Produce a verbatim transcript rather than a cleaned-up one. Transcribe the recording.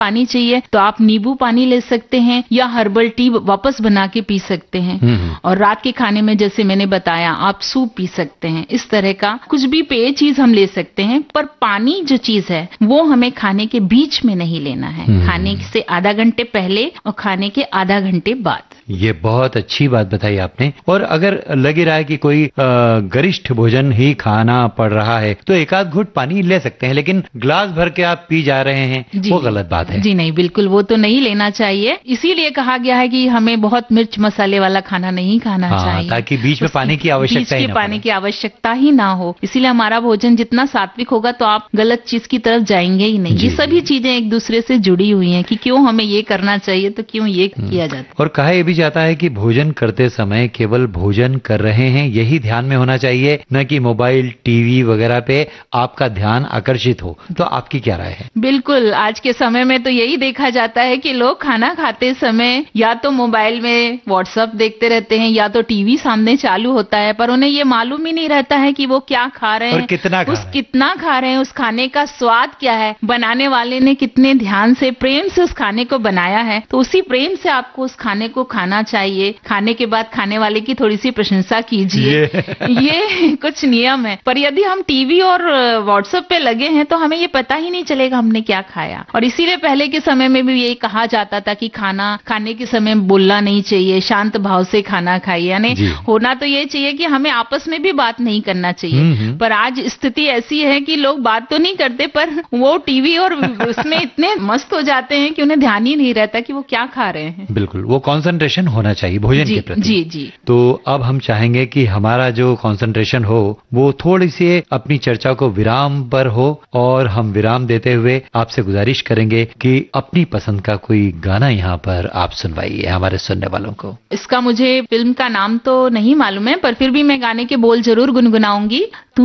पानी चाहिए तो आप नींबू पानी ले सकते हैं या हर्बल टी वापस बना के पी सकते हैं। और रात के खाने में जैसे मैंने बताया आप सूप पी सकते हैं। इस तरह का कुछ भी पेय चीज हम ले सकते हैं, पर पानी जो चीज है वो हमें खाने के बीच में नहीं लेना है, खाने से आधा घंटे पहले और खाने के आधा घंटे बाद। ये बहुत अच्छी बात बताई आपने। और अगर लग ही रहा है कि कोई गरिष्ठ भोजन ही खाना पड़ रहा है तो एक आध घुट पानी ले सकते हैं, लेकिन ग्लास भर के आप पी जा रहे हैं वो गलत बात है। जी नहीं, बिल्कुल वो तो नहीं लेना चाहिए। इसीलिए कहा गया है कि हमें बहुत मिर्च मसाले वाला खाना नहीं खाना हाँ, चाहिए, ताकि बीच में पानी की आवश्यकता ही ना पानी की आवश्यकता ही ना हो। इसीलिए हमारा भोजन जितना सात्विक होगा तो आप गलत चीज की तरफ जाएंगे ही नहीं। ये सभी चीजें एक दूसरे से जुड़ी हुई हैं कि क्यों हमें ये करना चाहिए तो क्यों ये किया जाता है। और कहा यह भी जाता है कि भोजन करते समय केवल भोजन कर रहे हैं यही ध्यान में होना चाहिए, न कि मोबाइल टीवी वगैरह पे आपका ध्यान आकर्षित हो। तो आपकी क्या राय है? बिल्कुल, आज के समय में तो यही देखा जाता है कि लोग खाना खाते समय या तो मोबाइल में व्हाट्सएप देखते रहते हैं या तो टीवी सामने चालू होता है, पर उन्हें ये मालूम ही नहीं रहता है कि वो क्या खा रहे हैं और कितना खा उस कितना खा रहे हैं, उस खाने का स्वाद क्या है, बनाने वाले ने कितने ध्यान से प्रेम से उस खाने को बनाया है। तो उसी प्रेम से आपको उस खाने को खाना चाहिए। खाने के बाद खाने वाले की थोड़ी सी प्रशंसा कीजिए, ये, ये कुछ नियम है। पर यदि हम टीवी और व्हाट्सएप पे लगे हैं तो हमें ये पता ही नहीं चलेगा हमने क्या खाया। और इसीलिए पहले के समय में भी यही कहा जाता था कि खाना खाने के समय बोलना नहीं चाहिए, शांत भाव से खाना खाइए। यानी होना तो ये चाहिए कि हमें आपस में भी बात नहीं करना चाहिए। पर आज स्थिति ऐसी है कि लोग बात तो नहीं करते पर वो टीवी और उसमें इतने मस्त हो जाते हैं कि उन्हें ध्यान ही नहीं रहता कि वो क्या खा रहे हैं। बिल्कुल, वो कंसंट्रेशन होना चाहिए भोजन जी, के प्रति। जी जी। तो अब हम चाहेंगे कि हमारा जो कंसंट्रेशन हो वो थोड़ी सी अपनी चर्चा को विराम पर हो, और हम विराम देते हुए आपसे गुजारिश करेंगे कि अपनी पसंद का कोई गाना यहाँ पर आप सुनवाइए हमारे सुनने वालों को। इसका मुझे फिल्म का नाम तो नहीं मालूम है, पर फिर भी मैं गाने के बोल जरूर गुनगुनाऊंगी।